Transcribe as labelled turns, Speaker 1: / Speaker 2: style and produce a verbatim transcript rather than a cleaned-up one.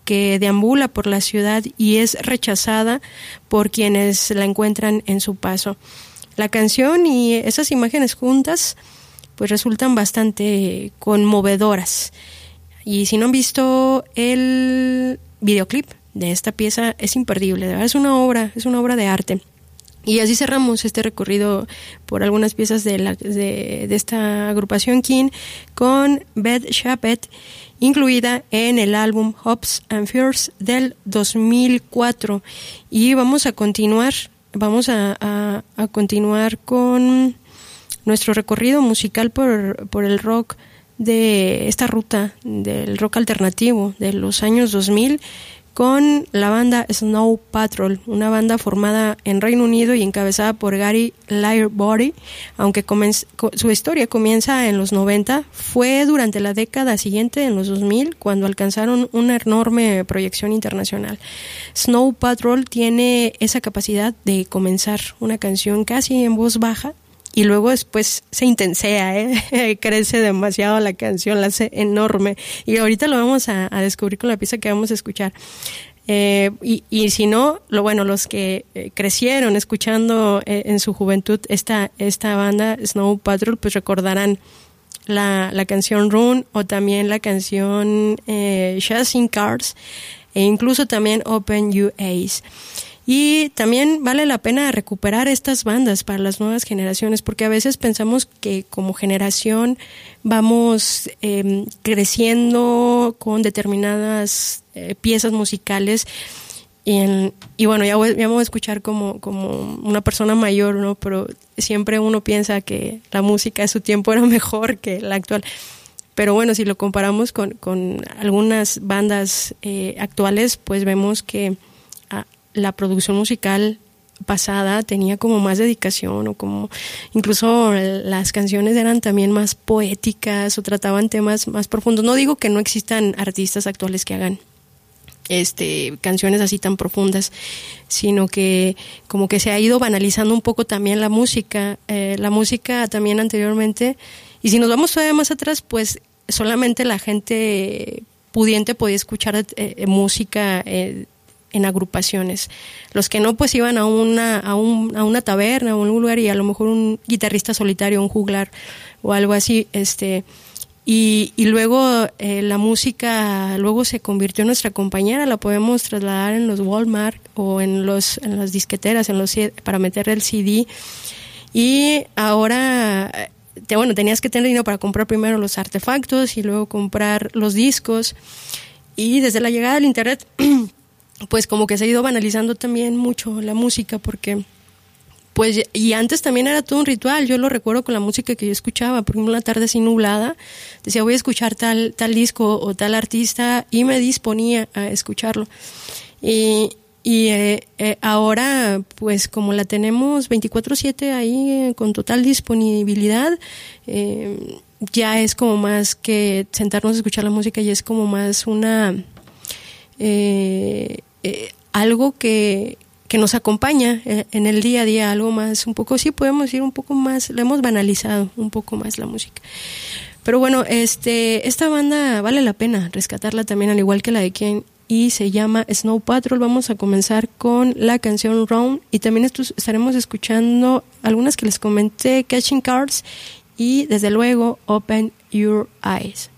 Speaker 1: que deambula por la ciudad y es rechazada por quienes la encuentran en su paso. La canción y esas imágenes juntas pues resultan bastante conmovedoras. Y si no han visto el videoclip de esta pieza, es imperdible, de verdad es una obra, es una obra de arte. Y así cerramos este recorrido por algunas piezas de, la, de, de esta agrupación King con Beth Chapet, incluida en el álbum Hopes and Fears del dos mil cuatro. Y vamos a continuar, vamos a, a, a continuar con nuestro recorrido musical por, por el rock de esta ruta del rock alternativo de los años dos mil, con la banda Snow Patrol, una banda formada en Reino Unido y encabezada por Gary Lightbody. Aunque comenz- su historia comienza en los noventa, fue durante la década siguiente, en los dos mil, cuando alcanzaron una enorme proyección internacional. Snow Patrol tiene esa capacidad de comenzar una canción casi en voz baja y luego después se intensea, ¿eh? Crece demasiado la canción, la hace enorme. Y ahorita lo vamos a, a descubrir con la pieza que vamos a escuchar. Eh, y, y si no, lo bueno, los que eh, crecieron escuchando eh, en su juventud esta, esta banda, Snow Patrol, pues recordarán la, la canción Run o también la canción eh, Chasing Cars e incluso también Open Your Eyes. Y también vale la pena recuperar estas bandas para las nuevas generaciones, porque a veces pensamos que como generación vamos eh, creciendo con determinadas eh, piezas musicales y, en, y bueno, ya voy, ya voy a escuchar como, como una persona mayor, ¿no? Pero siempre uno piensa que la música de su tiempo era mejor que la actual. Pero bueno, si lo comparamos con, con algunas bandas eh, actuales, pues vemos que ah, la producción musical pasada tenía como más dedicación, o como incluso las canciones eran también más poéticas o trataban temas más profundos. No digo que no existan artistas actuales que hagan este canciones así tan profundas, sino que como que se ha ido banalizando un poco también la música, eh, la música también anteriormente. Y si nos vamos todavía más atrás, pues solamente la gente pudiente podía escuchar eh, música eh, en agrupaciones. Los que no, pues iban a una a, un, a una taberna o un lugar y a lo mejor un guitarrista solitario, un juglar o algo así, este y, y luego eh, la música luego se convirtió en nuestra compañera, la podemos trasladar en los Walmart o en los en las disqueteras, en los para meter el C D. Y ahora te, bueno, tenías que tener dinero para comprar primero los artefactos y luego comprar los discos. Y desde la llegada del internet pues como que se ha ido banalizando también mucho la música, porque pues y antes también era todo un ritual. Yo lo recuerdo con la música que yo escuchaba, por ejemplo, una tarde así nublada, decía voy a escuchar tal tal disco o tal artista y me disponía a escucharlo. Y y eh, eh, ahora pues como la tenemos veinticuatro siete ahí eh, con total disponibilidad, eh, ya es como más que sentarnos a escuchar la música, y es como más una Eh, eh, algo que, que nos acompaña eh, en el día a día, algo más, un poco, sí podemos decir un poco más, lo hemos banalizado un poco más la música. Pero bueno, este esta banda vale la pena rescatarla también, al igual que la de Ken, y se llama Snow Patrol. Vamos a comenzar con la canción Round, y también estos, estaremos escuchando algunas que les comenté, Catching Cars y desde luego Open Your Eyes.